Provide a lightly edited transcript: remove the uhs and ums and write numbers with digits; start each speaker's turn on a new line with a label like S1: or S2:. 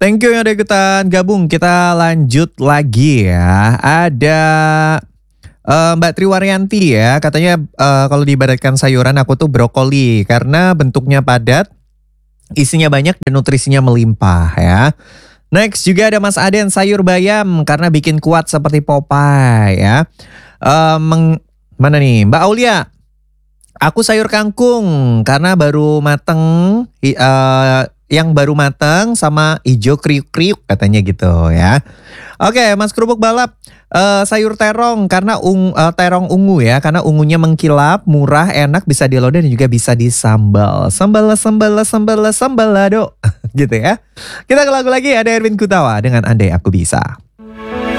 S1: Thank you yang udah ikutan gabung. Kita lanjut lagi ya. Ada Mbak Triwaryanti ya. Katanya kalau diibaratkan sayuran aku tuh brokoli karena bentuknya padat, isinya banyak dan nutrisinya melimpah ya. Next juga ada Mas Aden sayur bayam karena bikin kuat seperti Popeye ya. Mana nih Mbak Aulia? Aku sayur kangkung karena baru mateng, yang baru mateng sama hijau kriuk-kriuk katanya gitu ya. Oke, Mas Kerupuk Balap, sayur terong karena terong ungu ya, karena ungunya mengkilap, murah, enak, bisa dilodeh dan juga bisa disambal. Sambalado gitu ya. Kita ke lagu lagi ada Erwin Gutawa dengan Andai Aku Bisa.